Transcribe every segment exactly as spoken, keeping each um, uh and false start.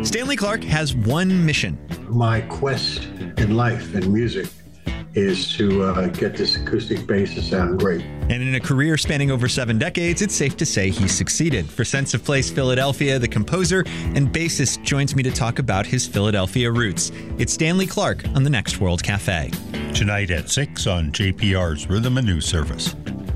Stanley Clarke has one mission. My quest in life and music is to uh, get this acoustic bass to sound great. And in a career spanning over seven decades, it's safe to say he succeeded. For Sense of Place Philadelphia, the composer and bassist joins me to talk about his Philadelphia roots. It's Stanley Clarke on the Next World Cafe. Tonight at six on J P R's Rhythm and News Service.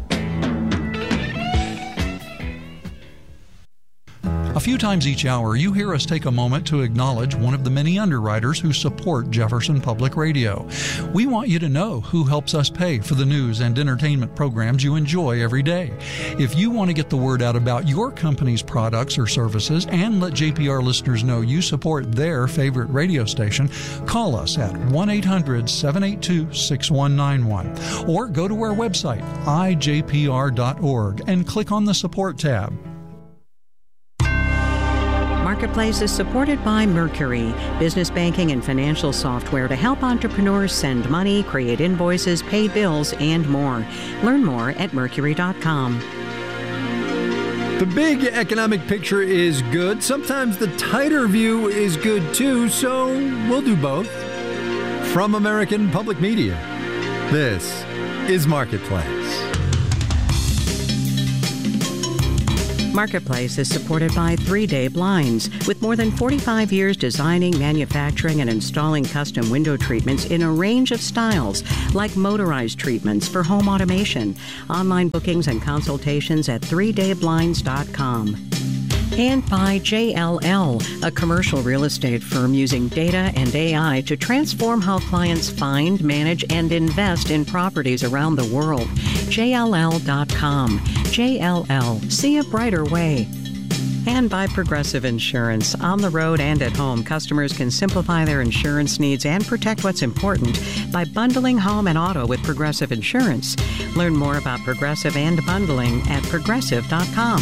A few times each hour, you hear us take a moment to acknowledge one of the many underwriters who support Jefferson Public Radio. We want you to know who helps us pay for the news and entertainment programs you enjoy every day. If you want to get the word out about your company's products or services and let J P R listeners know you support their favorite radio station, call us at one eight hundred seven eight two six one nine one or go to our website, i j p r dot org, and click on the Support tab. Marketplace is supported by Mercury, business banking and financial software to help entrepreneurs send money, create invoices, pay bills, and more. Learn more at mercury dot com. The big economic picture is good. Sometimes the tighter view is good too, so we'll do both. From American Public Media, this is Marketplace. Marketplace is supported by three day Blinds. With more than forty-five years designing, manufacturing, and installing custom window treatments in a range of styles, like motorized treatments for home automation. Online bookings and consultations at three day blinds dot com. And by J L L, a commercial real estate firm using data and A I to transform how clients find, manage, and invest in properties around the world. J L L dot com. J L L. See a brighter way. And by Progressive Insurance. On the road and at home, customers can simplify their insurance needs and protect what's important by bundling home and auto with Progressive Insurance. Learn more about Progressive and bundling at progressive dot com.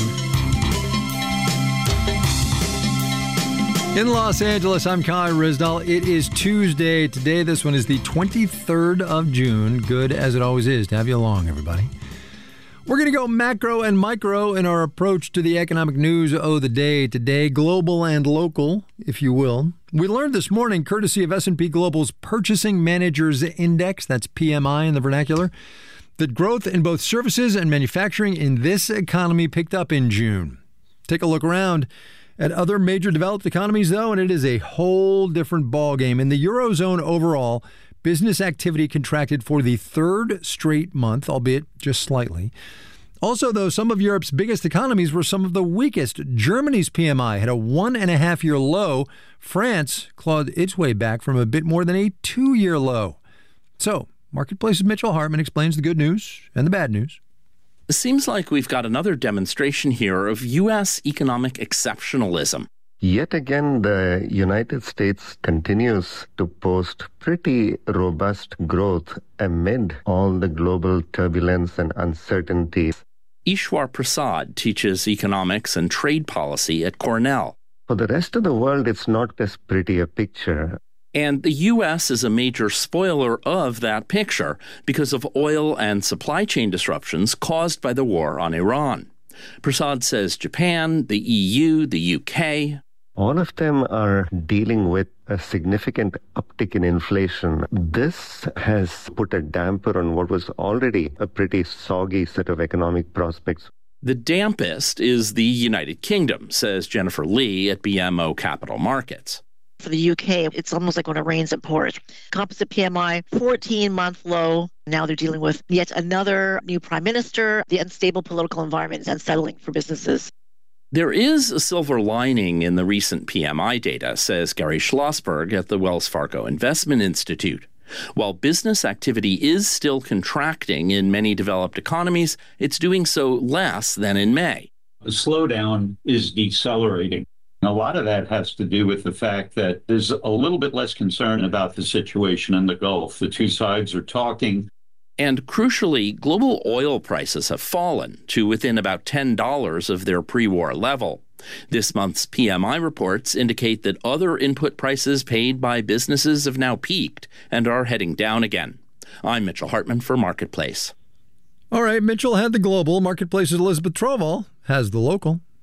In Los Angeles, I'm Kai Ryssdal. It is Tuesday. Today, this one is the twenty-third of June. Good as it always is to have you along, everybody. We're going to go macro and micro in our approach to the economic news of the day today, global and local, if you will. We learned this morning, courtesy of S and P Global's Purchasing Managers Index, that's P M I in the vernacular, that growth in both services and manufacturing in this economy picked up in June. Take a look around at other major developed economies, though, and it is a whole different ballgame. In the Eurozone overall, business activity contracted for the third straight month, albeit just slightly. Also, though, some of Europe's biggest economies were some of the weakest. Germany's P M I had a one-and-a-half-year low. France clawed its way back from a bit more than a two-year low. So, Marketplace's Mitchell Hartman explains the good news and the bad news. It seems like we've got another demonstration here of U S economic exceptionalism. Yet again, the United States continues to post pretty robust growth amid all the global turbulence and uncertainty. Ishwar Prasad teaches economics and trade policy at Cornell. For the rest of the world, it's not as pretty a picture. And the U S is a major spoiler of that picture because of oil and supply chain disruptions caused by the war on Iran. Prasad says Japan, the E U, the U K, all of them are dealing with a significant uptick in inflation. This has put a damper on what was already a pretty soggy set of economic prospects. The dampest is the United Kingdom, says Jennifer Lee at B M O Capital Markets. For the U K, it's almost like when it rains, it pours. Composite P M I, fourteen-month low. Now they're dealing with yet another new prime minister. The unstable political environment is unsettling for businesses. There is a silver lining in the recent P M I data, says Gary Schlossberg at the Wells Fargo Investment Institute. While business activity is still contracting in many developed economies, it's doing so less than in May. The slowdown is decelerating. A lot of that has to do with the fact that there's a little bit less concern about the situation in the Gulf. The two sides are talking. And crucially, global oil prices have fallen to within about ten dollars of their pre-war level. This month's P M I reports indicate that other input prices paid by businesses have now peaked and are heading down again. I'm Mitchell Hartman for Marketplace. All right, Mitchell had the global. Marketplace's Elizabeth Trovall has the local.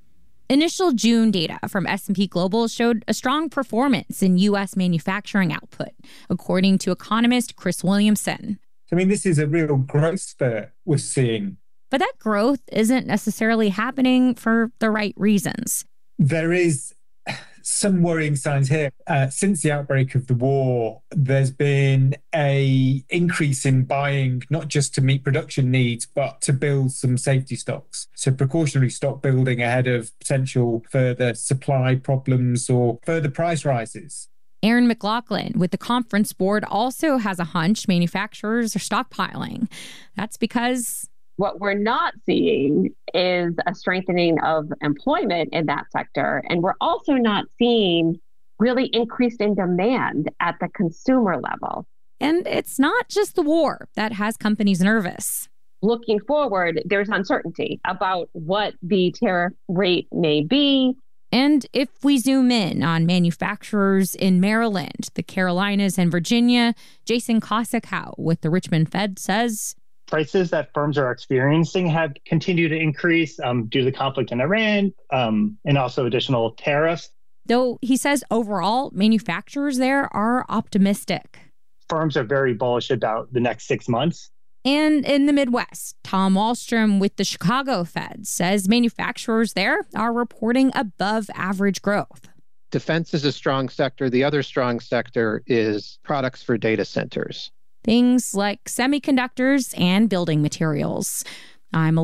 Initial June data from S and P Global showed a strong performance in U S manufacturing output, according to economist Chris Williamson. I mean, this is a real growth spurt we're seeing. But that growth isn't necessarily happening for the right reasons. There is some worrying signs here. Uh, since the outbreak of the war, there's been a increase in buying, not just to meet production needs, but to build some safety stocks. So precautionary stock building ahead of potential further supply problems or further price rises. Aaron McLaughlin with the Conference Board also has a hunch manufacturers are stockpiling. That's because what we're not seeing is a strengthening of employment in that sector. And we're also not seeing really increased in demand at the consumer level. And it's not just the war that has companies nervous. Looking forward, there's uncertainty about what the tariff rate may be. And if we zoom in on manufacturers in Maryland, the Carolinas, and Virginia, Jason Kossakow with the Richmond Fed says prices that firms are experiencing have continued to increase um, due to the conflict in Iran um, and also additional tariffs. Though he says overall, manufacturers there are optimistic. Firms are very bullish about the next six months. And in the Midwest, Tom Wallstrom with the Chicago Fed says manufacturers there are reporting above average growth. Defense is a strong sector. The other strong sector is products for data centers. Things like semiconductors and building materials. I'm